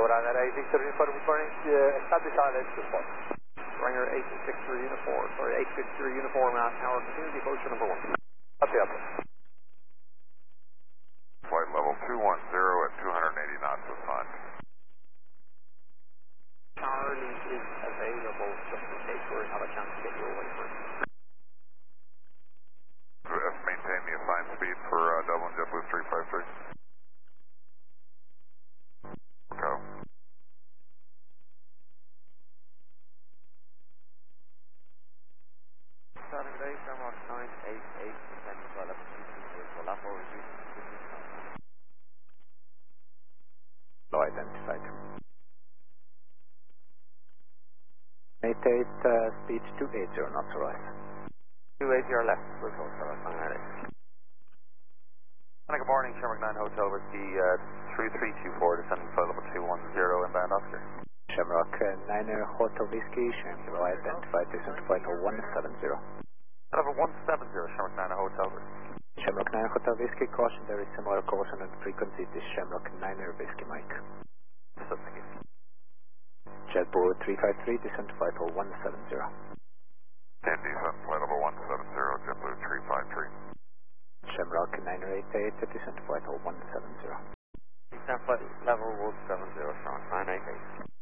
Ryanair 860 uniform returning, establish ILS to spot. Ryanair 860 uniform, sorry, 860 uniform tower, continue departure number 1. Copy, up. Flight level 210 at 280 knots of sun. Charlie is available just in case we have a chance to get you away first. Maintain the assigned speed for Dublin JetBlue 353. Go. Starting today, Shamrock 988, descending to 11 for Lapo, reducing No identified. 88, speed 280, not right. 280 or left, we'll go for Ryanair 8. Good morning, Shamrock 9 Hotel Whiskey 3324, descending flight level 210, inbound Oscar. Shamrock 9 Hotel Whiskey, Shamrock identified, descent flight 170. Level 170, Shamrock 9 Hotel Whiskey. Shamrock 9 Hotel Whiskey, caution, there is similar caution and frequency to Shamrock 9 Whiskey Mike. JetBlue 353, descent flight 170. And descent flight level 170, JetBlue 353. Shamrock 988, descent flight 170. Descent flight level 170, Shamrock 988.